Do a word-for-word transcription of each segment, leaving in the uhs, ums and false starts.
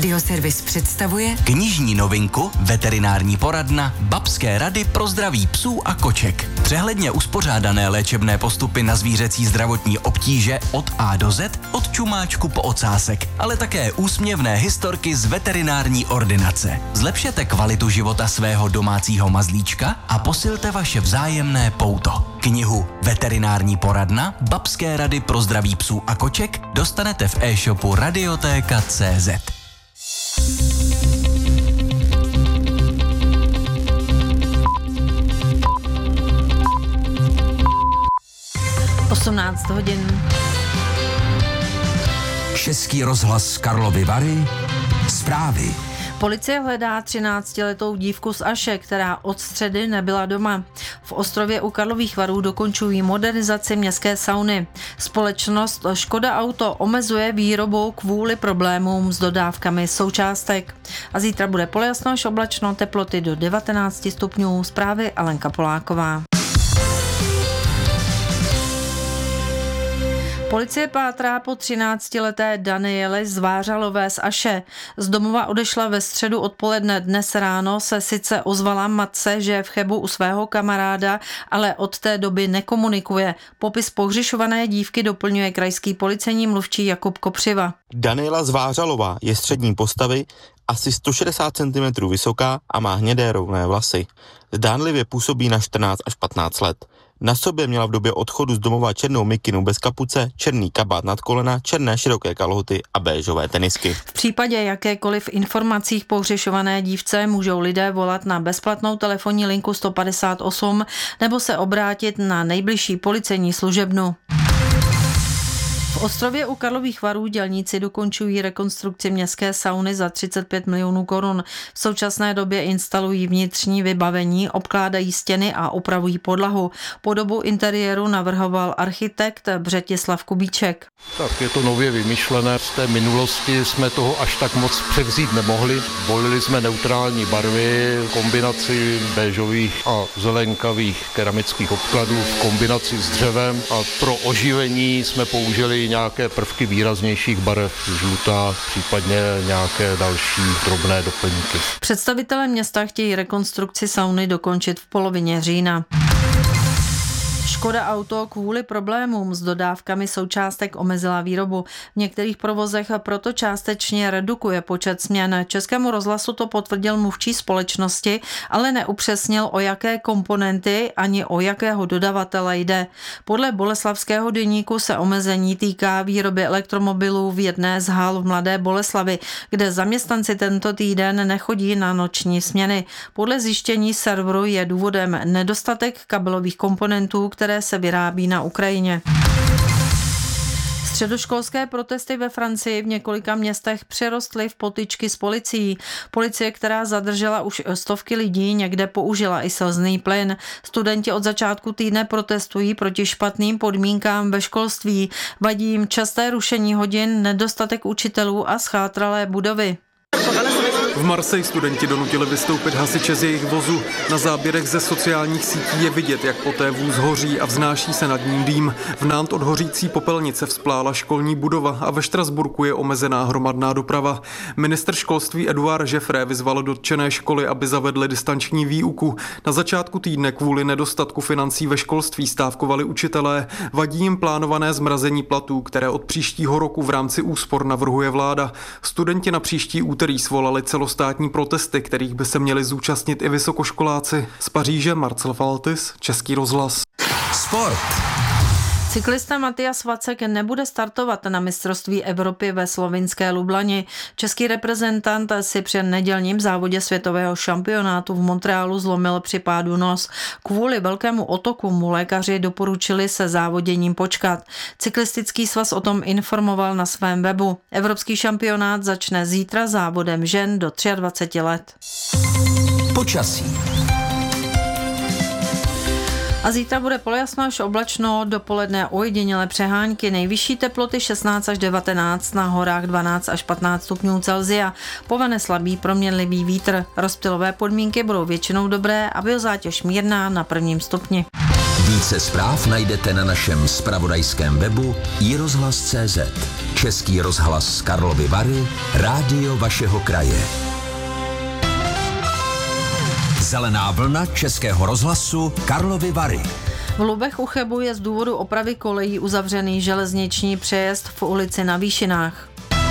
Radioservis představuje knižní novinku Veterinární poradna Babské rady pro zdraví psů a koček. Přehledně uspořádané léčebné postupy na zvířecí zdravotní obtíže od A do Z, od čumáčku po ocásek, ale také úsměvné historky z veterinární ordinace. Zlepšete kvalitu života svého domácího mazlíčka a posilte vaše vzájemné pouto. Knihu Veterinární poradna Babské rady pro zdraví psů a koček dostanete v e-shopu radioteka tečka cé zet. osmnáct hodin. Český rozhlas Karlovy Vary. Zprávy. Policie hledá třináctiletou dívku z Aše, která od středy nebyla doma. V Ostrově u Karlových Varů dokončují modernizaci městské sauny. Společnost Škoda Auto omezuje výrobu kvůli problémům s dodávkami součástek. A zítra bude polojasno až oblačno, teploty do devatenáct stupňů. Zprávy Alenka Poláková. Policie pátrá po třináctileté Daniele Zvářalové z Aše. Z domova odešla ve středu odpoledne. Dnes ráno se sice ozvala matce, že je v Chebu u svého kamaráda, ale od té doby nekomunikuje. Popis pohřešované dívky doplňuje krajský policejní mluvčí Jakub Kopřiva. Daniela Zvářalová je střední postavy, asi sto šedesát centimetrů vysoká a má hnědé rovné vlasy. Zdánlivě působí na čtrnáct až patnáct let. Na sobě měla v době odchodu z domova černou mikinu bez kapuce, černý kabát nad kolena, černé široké kalhoty a béžové tenisky. V případě jakékoliv informacích pohřešované dívce můžou lidé volat na bezplatnou telefonní linku sto padesát osm nebo se obrátit na nejbližší policejní služebnu. V Ostrově u Karlových Varů dělníci dokončují rekonstrukci městské sauny za třicet pět milionů korun. V současné době instalují vnitřní vybavení, obkládají stěny a opravují podlahu. Podobu interiéru navrhoval architekt Břetislav Kubíček. Tak je to nově vymyšlené. Z té minulosti jsme toho až tak moc převzít nemohli. Volili jsme neutrální barvy, kombinaci béžových a zelenkavých keramických obkladů v kombinaci s dřevem a pro oživení jsme použili nějaké prvky výraznějších barev, žlutá, případně nějaké další drobné doplňky. Představitelé města chtějí rekonstrukci sauny dokončit v polovině října. Škoda Auto kvůli problémům s dodávkami součástek omezila výrobu. V některých provozech proto částečně redukuje počet směn. Českému rozhlasu to potvrdil mluvčí společnosti, ale neupřesnil, o jaké komponenty ani o jakého dodavatele jde. Podle boleslavského deníku se omezení týká výroby elektromobilů v jedné z hal v Mladé Boleslavi, kde zaměstnanci tento týden nechodí na noční směny. Podle zjištění serveru je důvodem nedostatek kabelových komponentů, které se vyrábí na Ukrajině. Středoškolské protesty ve Francii v několika městech přerostly v potyčky s policií. Policie, která zadržela už stovky lidí, někde použila i slzný plyn. Studenti od začátku týdne protestují proti špatným podmínkám ve školství. Vadí jim časté rušení hodin, nedostatek učitelů a schátralé budovy. V Marseille studenti donutili vystoupit hasiče z jejich vozu. Na záběrech ze sociálních sítí je vidět, jak poté vůz hoří a vznáší se nad ním dým. V Nantes od hořící popelnice vzplála školní budova a ve Štrasburku je omezená hromadná doprava. Ministr školství Edouard Jeffrey vyzval dotčené školy, aby zavedly distanční výuku. Na začátku týdne kvůli nedostatku financí ve školství stávkovali učitelé. Vadí jim plánované zmrazení platů, které od příštího roku v rámci úspor navrhuje vláda. Studenti na příští úterý svolali celostátní protesty, kterých by se měli zúčastnit i vysokoškoláci. Z Paříže Marcel Faltis, Český rozhlas. Sport. Cyklista Matias Vacek nebude startovat na mistrovství Evropy ve slovinské Lublani. Český reprezentant si při nedělním závodě světového šampionátu v Montrealu zlomil při pádu nos. Kvůli velkému otoku mu lékaři doporučili se závoděním počkat. Cyklistický svaz o tom informoval na svém webu. Evropský šampionát začne zítra závodem žen do dvacet tři let. Počasí. A zítra bude polojasno až oblačno, dopoledne ojedinělé přehánky, nejvyšší teploty šestnáct až devatenáct, na horách dvanáct až patnáct stupňů Celsia. Povane slabý proměnlivý vítr. Rozptylové podmínky budou většinou dobré a biozátěž mírná na prvním stupni. Více zpráv najdete na našem zpravodajském webu i rozhlas tečka cé zet. Český rozhlas Karlovy Vary, rádio vašeho kraje. Zelená vlna Českého rozhlasu Karlovy Vary. V Lubech u Chebu je z důvodu opravy kolejí uzavřený železniční přejezd v ulici Na Výšinách.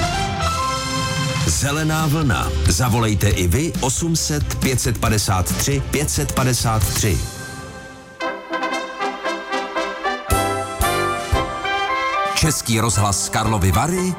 Zelená vlna. Zavolejte i vy osm set pět padesát tři pět padesát tři. Český rozhlas Karlovy Vary,